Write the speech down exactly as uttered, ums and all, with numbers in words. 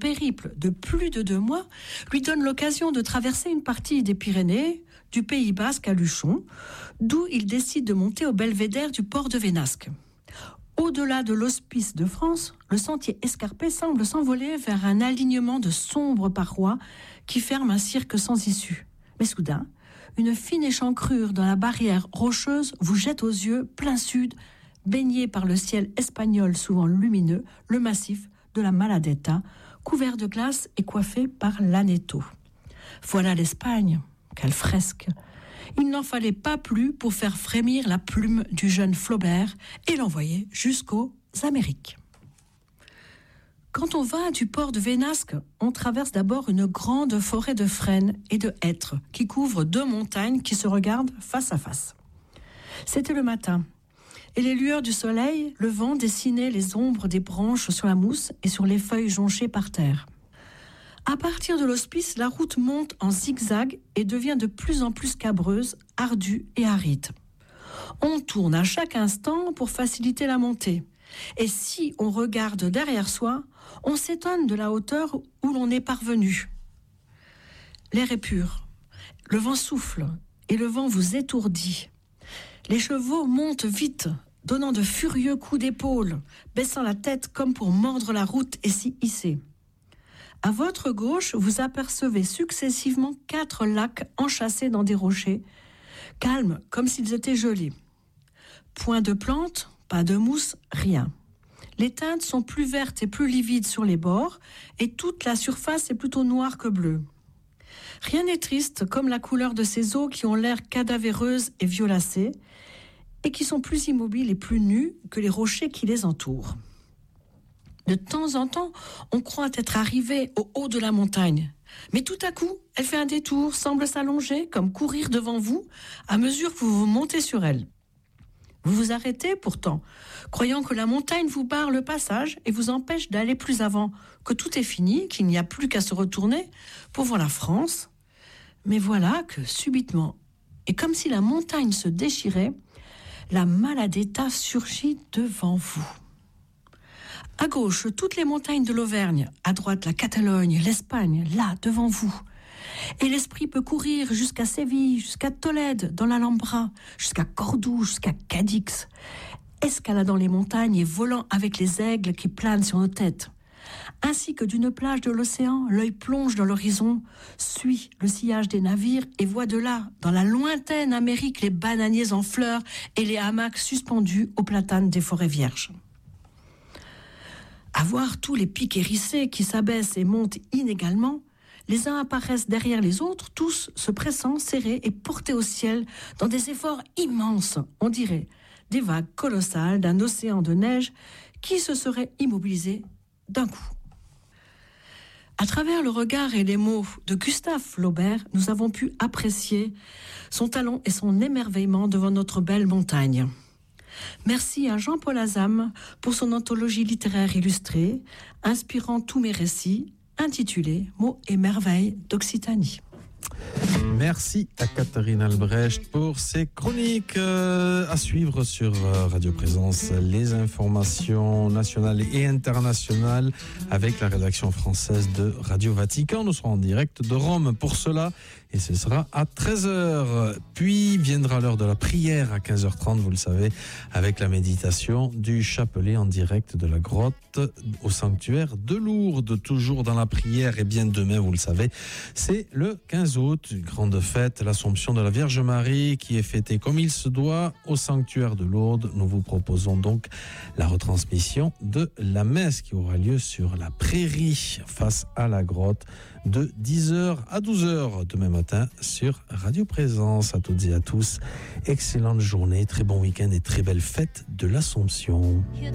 périple de plus de deux mois lui donne l'occasion de traverser une partie des Pyrénées, du Pays Basque à Luchon, d'où il décide de monter au belvédère du port de Vénasque. Au-delà de l'hospice de France, le sentier escarpé semble s'envoler vers un alignement de sombres parois qui ferment un cirque sans issue. Mais soudain, une fine échancrure dans la barrière rocheuse vous jette aux yeux, plein sud, baigné par le ciel espagnol souvent lumineux, le massif de la Maladeta, couvert de glace et coiffé par l'Aneto. Voilà l'Espagne, quelle fresque! Il n'en fallait pas plus pour faire frémir la plume du jeune Flaubert et l'envoyer jusqu'aux Amériques. Quand on va du port de Vénasque, on traverse d'abord une grande forêt de frênes et de hêtres qui couvre deux montagnes qui se regardent face à face. C'était le matin, et les lueurs du soleil, le vent dessinait les ombres des branches sur la mousse et sur les feuilles jonchées par terre. À partir de l'hospice, la route monte en zigzag et devient de plus en plus cabreuse, ardue et aride. On tourne à chaque instant pour faciliter la montée. Et si on regarde derrière soi, on s'étonne de la hauteur où l'on est parvenu. L'air est pur, le vent souffle et le vent vous étourdit. Les chevaux montent vite, donnant de furieux coups d'épaule, baissant la tête comme pour mordre la route et s'y hisser. À votre gauche, vous apercevez successivement quatre lacs enchâssés dans des rochers, calmes comme s'ils étaient gelés. Point de plantes, pas de mousse, rien. Les teintes sont plus vertes et plus livides sur les bords, et toute la surface est plutôt noire que bleue. Rien n'est triste comme la couleur de ces eaux qui ont l'air cadavéreuses et violacées, et qui sont plus immobiles et plus nues que les rochers qui les entourent. De temps en temps, on croit être arrivé au haut de la montagne. Mais tout à coup, elle fait un détour, semble s'allonger, comme courir devant vous, à mesure que vous vous montez sur elle. Vous vous arrêtez pourtant, croyant que la montagne vous barre le passage et vous empêche d'aller plus avant, que tout est fini, qu'il n'y a plus qu'à se retourner pour voir la France. Mais voilà que, subitement, et comme si la montagne se déchirait, la Maladeta surgit devant vous. À gauche, toutes les montagnes de l'Auvergne, à droite, la Catalogne, l'Espagne, là, devant vous. Et l'esprit peut courir jusqu'à Séville, jusqu'à Tolède, dans l'Alhambra, jusqu'à Cordoue, jusqu'à Cadix, escaladant les montagnes et volant avec les aigles qui planent sur nos têtes. Ainsi que d'une plage de l'océan, l'œil plonge dans l'horizon, suit le sillage des navires et voit de là, dans la lointaine Amérique, les bananiers en fleurs et les hamacs suspendus aux platanes des forêts vierges. À voir tous les pics hérissés qui s'abaissent et montent inégalement, les uns apparaissent derrière les autres, tous se pressant, serrés et portés au ciel dans des efforts immenses, on dirait, des vagues colossales d'un océan de neige qui se serait immobilisé d'un coup. À travers le regard et les mots de Gustave Flaubert, nous avons pu apprécier son talent et son émerveillement devant notre belle montagne. Merci à Jean-Paul Azam pour son anthologie littéraire illustrée, inspirant tous mes récits, intitulée « Mots et merveilles d'Occitanie ». Merci à Catherine Albrecht pour ces chroniques. Euh, à suivre sur euh, Radio Présence, les informations nationales et internationales avec la rédaction française de Radio Vatican. Nous serons en direct de Rome pour cela et ce sera à treize heures. Puis viendra l'heure de la prière à quinze heures trente, vous le savez, avec la méditation du chapelet en direct de la grotte au sanctuaire de Lourdes. Toujours dans la prière, et bien demain, vous le savez, c'est le quinze août, une grande fête, l'Assomption de la Vierge Marie, qui est fêtée comme il se doit au sanctuaire de Lourdes. Nous vous proposons donc la retransmission de la messe qui aura lieu sur la prairie face à la grotte de dix heures à douze heures demain matin sur Radio Présence. À toutes et à tous, excellente journée, très bon week-end et très belle fête de l'Assomption.